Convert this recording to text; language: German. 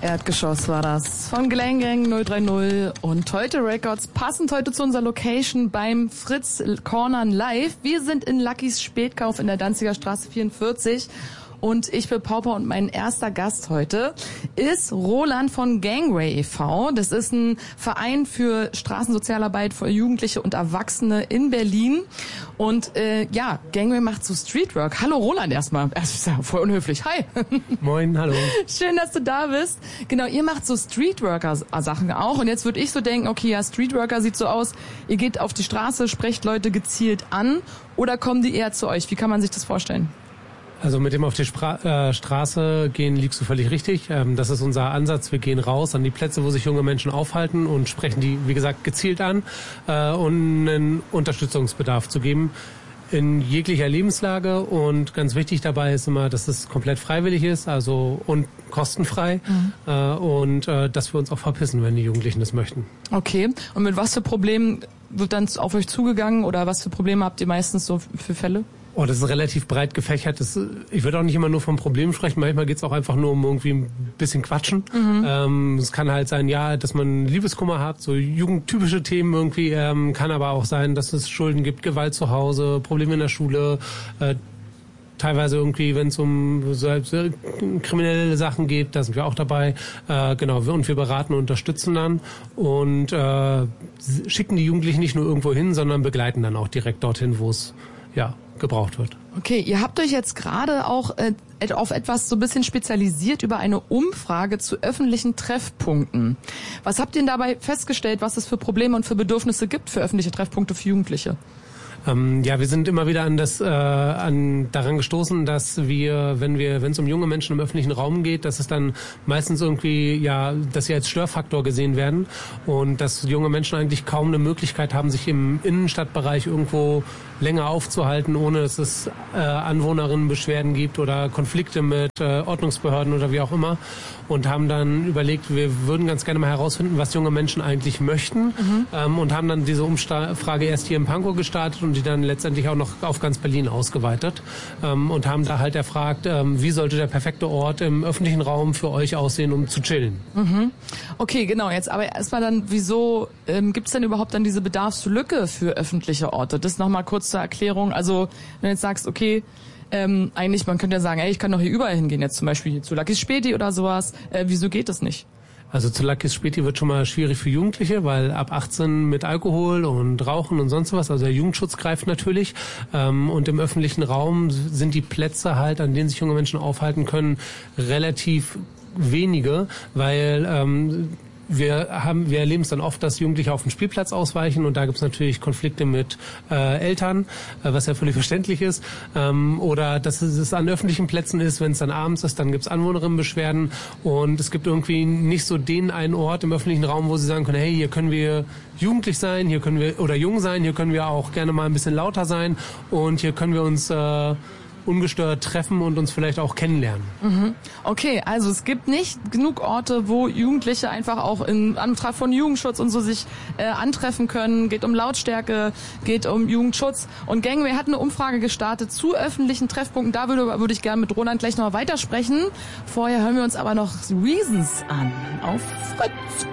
Erdgeschoss war das von Glen Gang 030 und Teute Records, passend heute zu unserer Location beim Fritz Cornern Live. Wir sind in Luckys Spätkauf in der Danziger Straße 44 und ich bin Pauper und mein erster Gast heute ist Roland von Gangway e.V. Das ist ein Verein für Straßensozialarbeit für Jugendliche und Erwachsene in Berlin. Und Gangway macht so Streetwork. Hallo Roland erstmal. Das ist ja voll unhöflich. Hi. Moin, hallo. Schön, dass du da bist. Genau, ihr macht so Streetworker-Sachen auch. Und jetzt würde ich so denken, okay, ja, Streetworker sieht so aus, ihr geht auf die Straße, sprecht Leute gezielt an oder kommen die eher zu euch? Wie kann man sich das vorstellen? Also mit dem auf die Straße gehen liegst du völlig richtig. Das ist unser Ansatz. Wir gehen raus an die Plätze, wo sich junge Menschen aufhalten und sprechen die, wie gesagt, gezielt an und einen Unterstützungsbedarf zu geben in jeglicher Lebenslage. Und ganz wichtig dabei ist immer, dass es komplett freiwillig ist, also und kostenfrei und dass wir uns auch verpissen, wenn die Jugendlichen das möchten. Okay. Und mit was für Problemen wird dann auf euch zugegangen oder was für Probleme habt ihr meistens so für Fälle? Oh, das ist relativ breit gefächert. Ich würde auch nicht immer nur von Problemen sprechen. Manchmal geht's auch einfach nur um irgendwie ein bisschen Quatschen. Es kann halt sein, ja, dass man Liebeskummer hat, so jugendtypische Themen irgendwie. Kann aber auch sein, dass es Schulden gibt, Gewalt zu Hause, Probleme in der Schule. Teilweise irgendwie, wenn es um so kriminelle Sachen geht, da sind wir auch dabei. Und wir beraten und unterstützen dann und schicken die Jugendlichen nicht nur irgendwo hin, sondern begleiten dann auch direkt dorthin, wo es gebraucht wird. Okay, ihr habt euch jetzt gerade auch auf etwas so ein bisschen spezialisiert über eine Umfrage zu öffentlichen Treffpunkten. Was habt ihr denn dabei festgestellt, was es für Probleme und für Bedürfnisse gibt für öffentliche Treffpunkte für Jugendliche? Wir sind immer wieder daran gestoßen, dass wenn es um junge Menschen im öffentlichen Raum geht, dass es dann meistens irgendwie, dass sie als Störfaktor gesehen werden und dass junge Menschen eigentlich kaum eine Möglichkeit haben, sich im Innenstadtbereich irgendwo länger aufzuhalten, ohne dass es Anwohnerinnenbeschwerden gibt oder Konflikte mit Ordnungsbehörden oder wie auch immer und haben dann überlegt, wir würden ganz gerne mal herausfinden, was junge Menschen eigentlich möchten und haben dann diese Umfrage erst hier in Pankow gestartet und die dann letztendlich auch noch auf ganz Berlin ausgeweitet und haben da halt erfragt, wie sollte der perfekte Ort im öffentlichen Raum für euch aussehen, um zu chillen. Okay, genau. Jetzt aber erstmal dann, wieso gibt es denn überhaupt dann diese Bedarfslücke für öffentliche Orte? Das nochmal kurz zur Erklärung. Also wenn du jetzt sagst, okay, eigentlich, man könnte ja sagen, ich kann doch hier überall hingehen, jetzt zum Beispiel hier zu Luckys Späti oder sowas. Wieso geht das nicht? Also zu Luckys Späti wird schon mal schwierig für Jugendliche, weil ab 18 mit Alkohol und Rauchen und sonst was, also der Jugendschutz greift natürlich. Und im öffentlichen Raum sind die Plätze halt, an denen sich junge Menschen aufhalten können, relativ wenige, weil wir erleben es dann oft, dass Jugendliche auf den Spielplatz ausweichen und da gibt es natürlich Konflikte mit Eltern, was ja völlig verständlich ist. Oder dass es an öffentlichen Plätzen ist, wenn es dann abends ist, dann gibt es Anwohnerinnenbeschwerden und es gibt irgendwie nicht so den einen Ort im öffentlichen Raum, wo sie sagen können, hey, hier können wir jugendlich sein, hier können wir oder jung sein, hier können wir auch gerne mal ein bisschen lauter sein und hier können wir uns ungestört treffen und uns vielleicht auch kennenlernen. Okay, also es gibt nicht genug Orte, wo Jugendliche einfach auch in Antrag von Jugendschutz und so sich antreffen können. Geht um Lautstärke, geht um Jugendschutz. Und Gangway hat eine Umfrage gestartet zu öffentlichen Treffpunkten. Da würde ich gerne mit Roland gleich nochmal weitersprechen. Vorher hören wir uns aber noch Reasons an auf Fritz.